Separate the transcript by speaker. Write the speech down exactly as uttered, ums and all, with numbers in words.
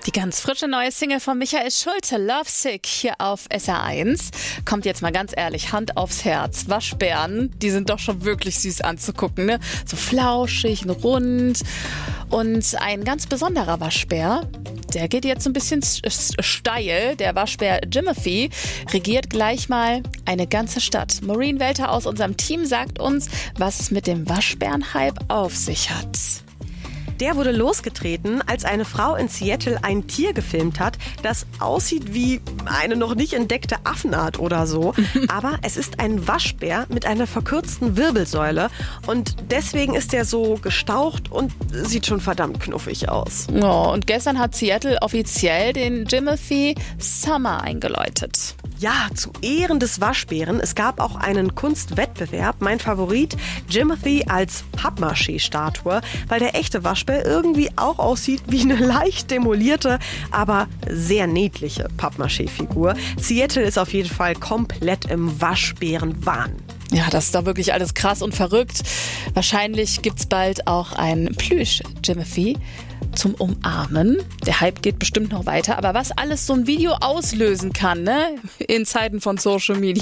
Speaker 1: Die ganz frische neue Single von Michael Schulte, Lovesick, hier auf S R eins. Kommt jetzt mal ganz ehrlich, Hand aufs Herz. Waschbären, die sind doch schon wirklich süß anzugucken, ne? So flauschig und rund. Und ein ganz besonderer Waschbär, der geht jetzt ein bisschen steil. Der Waschbär Jimothy regiert gleich mal eine ganze Stadt. Maureen Welter aus unserem Team sagt uns, was es mit dem Waschbären-Hype auf sich hat.
Speaker 2: Der wurde losgetreten, als eine Frau in Seattle ein Tier gefilmt hat, das aussieht wie eine noch nicht entdeckte Affenart oder so. Aber es ist ein Waschbär mit einer verkürzten Wirbelsäule und deswegen ist er so gestaucht und sieht schon verdammt knuffig aus.
Speaker 1: Oh, und gestern hat Seattle offiziell den Jimothy Summer eingeläutet.
Speaker 2: Ja, zu Ehren des Waschbären. Es gab auch einen Kunstwettbewerb. Mein Favorit, Jimothy als Pappmaché-Statue, weil der echte Waschbär irgendwie auch aussieht wie eine leicht demolierte, aber sehr niedliche Pappmaché-Figur. Seattle ist auf jeden Fall komplett im Waschbären-Wahn.
Speaker 1: Ja, das ist doch wirklich alles krass und verrückt. Wahrscheinlich gibt's bald auch ein Plüsch-Jimothy zum Umarmen. Der Hype geht bestimmt noch weiter, aber was alles so ein Video auslösen kann, ne? In Zeiten von Social Media.